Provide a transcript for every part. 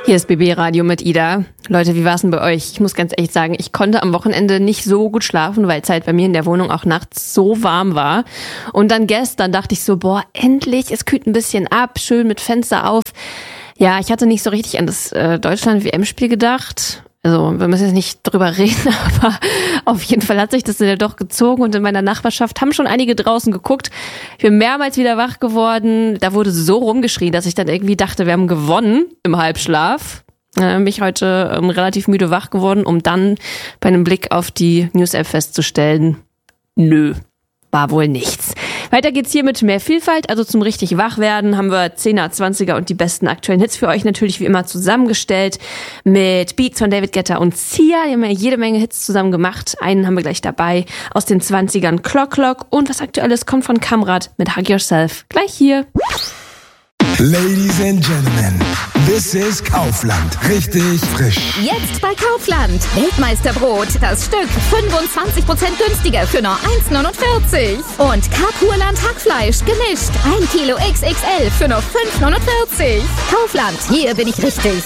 Hier ist BB Radio mit Ida. Leute, wie war's denn bei euch? Ich muss ganz ehrlich sagen, ich konnte am Wochenende nicht so gut schlafen, weil es halt bei mir in der Wohnung auch nachts so warm war. Und dann gestern dachte ich so, endlich, es kühlt ein bisschen ab, schön mit Fenster auf. Ja, ich hatte nicht so richtig an das Deutschland-WM-Spiel gedacht. Also wir müssen jetzt nicht drüber reden, aber auf jeden Fall hat sich das ja doch gezogen und in meiner Nachbarschaft haben schon einige draußen geguckt. Ich bin mehrmals wieder wach geworden. Da wurde so rumgeschrien, dass ich dann irgendwie dachte, wir haben gewonnen im Halbschlaf. Mich heute relativ müde wach geworden, um dann bei einem Blick auf die News-App festzustellen, nö, war wohl nichts. Weiter geht's hier mit mehr Vielfalt, also zum richtig Wachwerden haben wir 10er, 20er und die besten aktuellen Hits für euch natürlich wie immer zusammengestellt mit Beats von David Guetta und Sia. Die haben ja jede Menge Hits zusammen gemacht. Einen haben wir gleich dabei aus den 20ern, Clock Clock, und was Aktuelles kommt von Kamrat mit Hug Yourself. Gleich hier. Ladies and Gentlemen, this is Kaufland. Richtig frisch. Jetzt bei Kaufland. Weltmeisterbrot, das Stück 25% günstiger für nur 1,49. Und Karpurland Hackfleisch gemischt. 1 Kilo XXL für nur 5,49. Kaufland, hier bin ich richtig.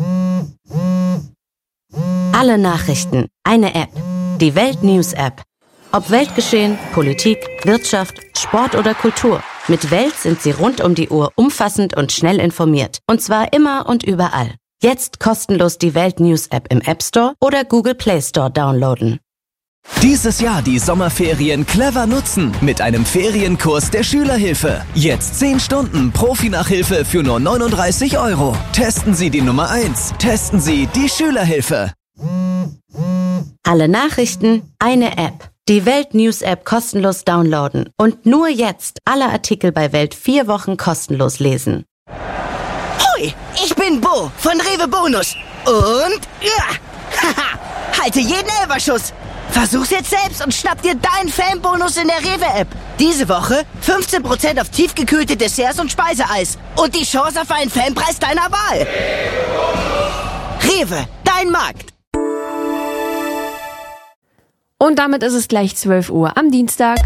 Alle Nachrichten, eine App. Die Welt News App. Ob Weltgeschehen, Politik, Wirtschaft, Sport oder Kultur. Mit Welt sind Sie rund um die Uhr umfassend und schnell informiert. Und zwar immer und überall. Jetzt kostenlos die Welt News App im App Store oder Google Play Store downloaden. Dieses Jahr die Sommerferien clever nutzen mit einem Ferienkurs der Schülerhilfe. Jetzt 10 Stunden Profi-Nachhilfe für nur 39 €. Testen Sie die Nummer 1. Testen Sie die Schülerhilfe. Alle Nachrichten, eine App. Die Welt News App kostenlos downloaden und nur jetzt alle Artikel bei Welt 4 Wochen kostenlos lesen. Hoi, ich bin Bo von Rewe Bonus und haha, halte jeden Elferschuss. Versuch's jetzt selbst und schnapp dir deinen Fanbonus in der Rewe-App. Diese Woche 15% auf tiefgekühlte Desserts und Speiseeis und die Chance auf einen Fanpreis deiner Wahl. Rewe, dein Markt. Und damit ist es gleich 12 Uhr am Dienstag.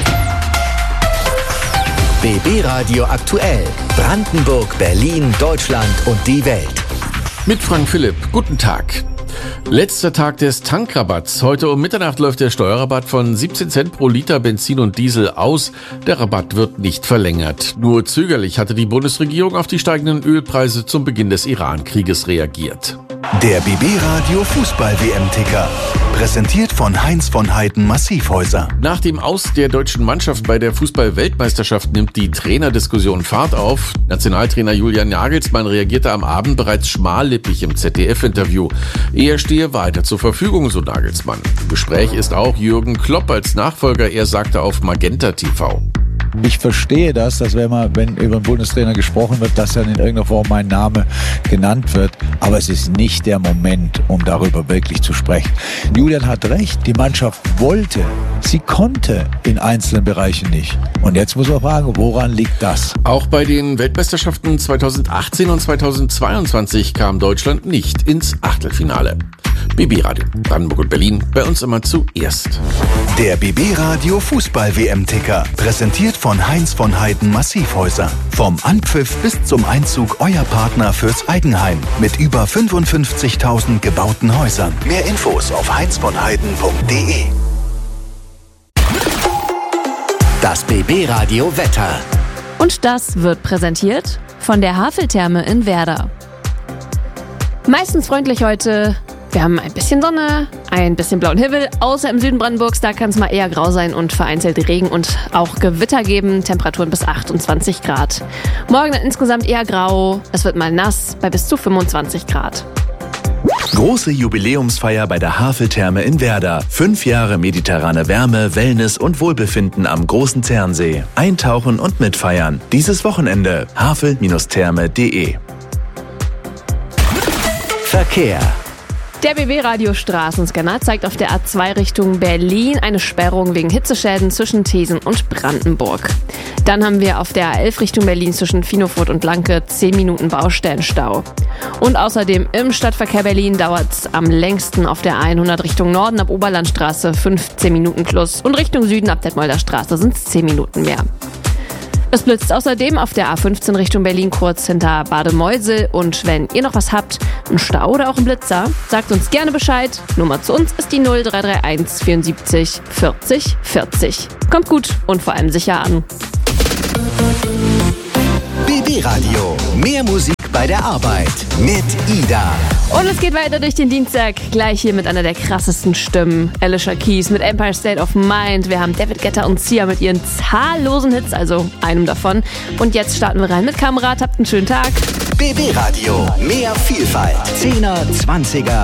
BB Radio aktuell. Brandenburg, Berlin, Deutschland und die Welt. Mit Frank Philipp. Guten Tag. Letzter Tag des Tankrabatts. Heute um Mitternacht läuft der Steuerrabatt von 17 Cent pro Liter Benzin und Diesel aus. Der Rabatt wird nicht verlängert. Nur zögerlich hatte die Bundesregierung auf die steigenden Ölpreise zum Beginn des Iran-Krieges reagiert. Der BB Radio Fußball-WM-Ticker. Präsentiert von Heinz von Heiden Massivhäuser. Nach dem Aus der deutschen Mannschaft bei der Fußball-Weltmeisterschaft nimmt die Trainerdiskussion Fahrt auf. Nationaltrainer Julian Nagelsmann reagierte am Abend bereits schmallippig im ZDF-Interview. Er stehe weiter zur Verfügung, so Nagelsmann. Im Gespräch ist auch Jürgen Klopp als Nachfolger. Er sagte auf Magenta TV. Ich verstehe das, dass wenn über einen Bundestrainer gesprochen wird, dass dann in irgendeiner Form mein Name genannt wird. Aber es ist nicht der Moment, um darüber wirklich zu sprechen. Julian hat recht, die Mannschaft wollte, sie konnte in einzelnen Bereichen nicht. Und jetzt muss man fragen, woran liegt das? Auch bei den Weltmeisterschaften 2018 und 2022 kam Deutschland nicht ins Achtelfinale. BB Radio, Brandenburg und Berlin, bei uns immer zuerst. Der BB Radio Fußball-WM-Ticker. Präsentiert von Heinz von Heiden Massivhäuser. Vom Anpfiff bis zum Einzug euer Partner fürs Eigenheim. Mit über 55.000 gebauten Häusern. Mehr Infos auf heinzvonheiden.de. Das BB Radio Wetter. Und das wird präsentiert von der Haveltherme in Werder. Meistens freundlich heute. Wir haben ein bisschen Sonne, ein bisschen blauen Himmel, außer im Süden Brandenburgs, da kann es mal eher grau sein und vereinzelt Regen und auch Gewitter geben, Temperaturen bis 28 Grad. Morgen dann insgesamt eher grau, es wird mal nass bei bis zu 25 Grad. Große Jubiläumsfeier bei der Haveltherme in Werder. 5 Jahre mediterrane Wärme, Wellness und Wohlbefinden am Großen Zernsee. Eintauchen und mitfeiern. Dieses Wochenende havel-therme.de. Verkehr. Der BB-Radio Straßenscanner zeigt auf der A2 Richtung Berlin eine Sperrung wegen Hitzeschäden zwischen Thesen und Brandenburg. Dann haben wir auf der A11 Richtung Berlin zwischen Finofurt und Lanke 10 Minuten Baustellenstau. Und außerdem im Stadtverkehr Berlin dauert es am längsten auf der 100 Richtung Norden ab Oberlandstraße 15 Minuten plus und Richtung Süden ab Detmolder Straße sind es 10 Minuten mehr. Es blitzt außerdem auf der A15 Richtung Berlin kurz hinter Bade-Meusel. Und wenn ihr noch was habt, einen Stau oder auch einen Blitzer, sagt uns gerne Bescheid. Nummer zu uns ist die 0331 74 40 40. Kommt gut und vor allem sicher an. BB Radio. Mehr Musik bei der Arbeit mit Ida. Und es geht weiter durch den Dienstag, gleich hier mit einer der krassesten Stimmen. Alicia Keys mit Empire State of Mind. Wir haben David Guetta und Sia mit ihren zahllosen Hits, also einem davon. Und jetzt starten wir rein mit Kamerad. Habt einen schönen Tag. BB Radio. Mehr Vielfalt. 10er, 20er.